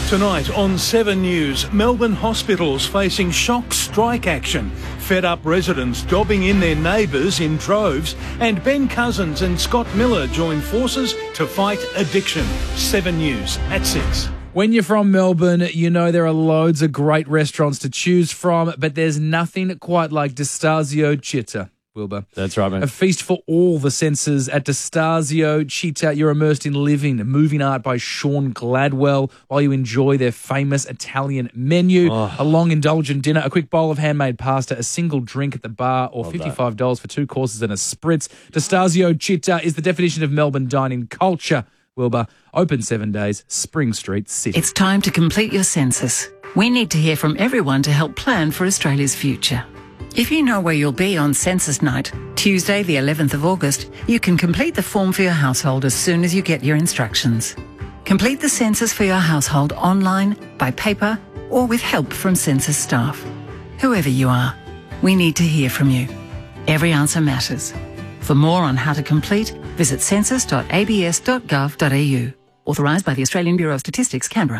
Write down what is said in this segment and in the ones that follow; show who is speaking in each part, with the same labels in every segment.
Speaker 1: Tonight on 7 News, Melbourne hospitals facing shock strike action. Fed up residents dobbing in their neighbours in droves, and Ben Cousins and Scott Miller join forces to fight addiction. 7 News at 6.
Speaker 2: When you're from Melbourne, you know there are loads of great restaurants to choose from, but there's nothing quite like Destasio Città. Wilbur.
Speaker 3: That's right, man.
Speaker 2: A feast for all the senses at Destasio Città. You're immersed in living, moving art by Sean Gladwell while you enjoy their famous Italian menu. A long, indulgent dinner, a quick bowl of handmade pasta, a single drink at the bar, or $55 for 2 courses and a spritz. Destasio Città is the definition of Melbourne dining culture. Wilbur, open 7 days, Spring Street, City.
Speaker 4: It's time to complete your census. We need to hear from everyone to help plan for Australia's future. If you know where you'll be on census night, Tuesday the 11th of August, you can complete the form for your household as soon as you get your instructions. Complete the census for your household online, by paper, or with help from census staff. Whoever you are, we need to hear from you. Every answer matters. For more on how to complete, visit census.abs.gov.au. Authorised by the Australian Bureau of Statistics, Canberra.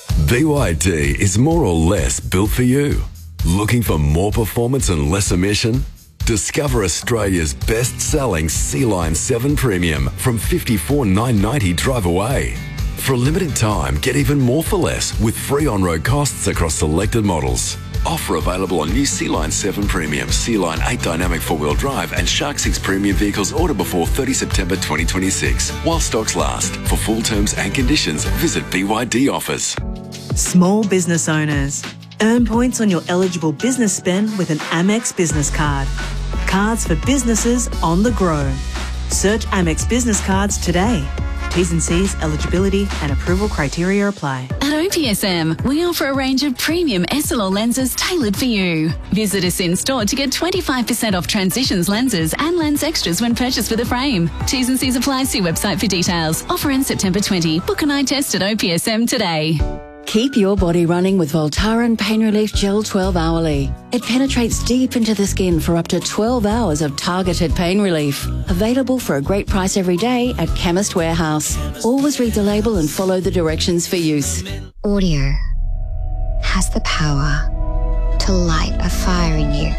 Speaker 5: BYD is more or less built for you. Looking for more performance and less emission? Discover Australia's best-selling Sea-Line 7 Premium from $54,990 drive away. For a limited time, get even more for less with free on-road costs across selected models. Offer available on new Sea-Line 7 Premium, Sea-Line 8 Dynamic 4-wheel drive and Shark 6 Premium vehicles order before 30 September 2026. While stocks last. For full terms and conditions, visit BYD offers.
Speaker 6: Small business owners. Earn points on your eligible business spend with an Amex business card. Cards for businesses on the go. Search Amex Business Cards today. T's and C's, eligibility and approval criteria apply.
Speaker 7: At OPSM, we offer a range of premium SLR lenses tailored for you. Visit us in store to get 25% off Transitions lenses and lens extras when purchased with a frame. T's and C's apply. See website for details. Offer ends September 20. Book an eye test at OPSM today.
Speaker 8: Keep your body running with Voltaren Pain Relief Gel 12 hourly. It penetrates deep into the skin for up to 12 hours of targeted pain relief. Available for a great price every day at Chemist Warehouse. Always read the label and follow the directions for use.
Speaker 9: Audio has the power to light a fire in you.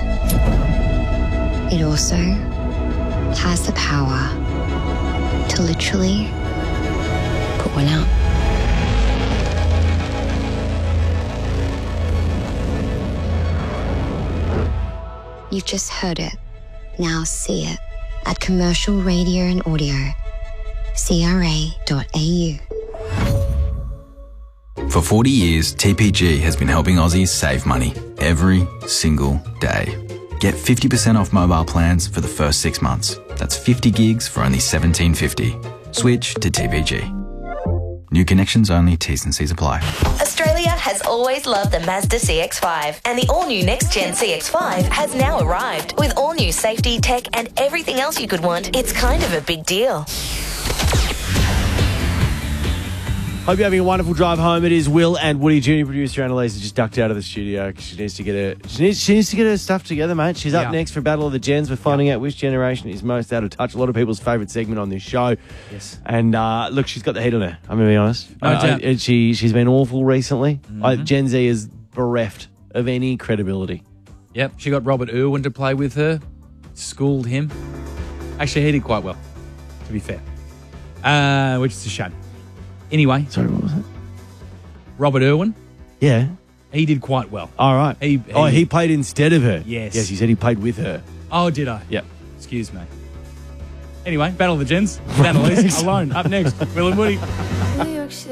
Speaker 9: It also has the power to literally put one out. You've just heard it. Now see it at Commercial Radio and Audio, CRA.au.
Speaker 10: For 40 years, TPG has been helping Aussies save money every single day. Get 50% off mobile plans for the first 6 months. That's 50 gigs for only $17.50. Switch to TPG. New connections only, T's and C's apply.
Speaker 11: Australia has always loved the Mazda CX-5, and the all-new next-gen CX-5 has now arrived. With all-new safety, tech and everything else you could want, it's kind of a big deal.
Speaker 3: Hope you're having a wonderful drive home. It is Will and Woody. Junior producer Annalisa just ducked out of the studio because she needs to get her stuff together, mate. She's up next for Battle of the Gens. We're finding out which generation is most out of touch. A lot of people's favourite segment on this show.
Speaker 2: Yes.
Speaker 3: And look, she's got the heat on her. I'm going to be honest.
Speaker 2: No doubt.
Speaker 3: She's been awful recently. Gen Z is bereft of any credibility.
Speaker 2: Yep. She got Robert Irwin to play with her. Schooled him. Actually, he did quite well, to be fair. Which is a shame. Anyway.
Speaker 3: Sorry, what was it?
Speaker 2: Robert Irwin.
Speaker 3: Yeah.
Speaker 2: He did quite well.
Speaker 3: All right. He played instead of her.
Speaker 2: Yes.
Speaker 3: Yes, he said he played with her.
Speaker 2: Oh, did I?
Speaker 3: Yep.
Speaker 2: Excuse me. Anyway, Battle of the Gens. With Annalise alone. Up next, Will and Woody.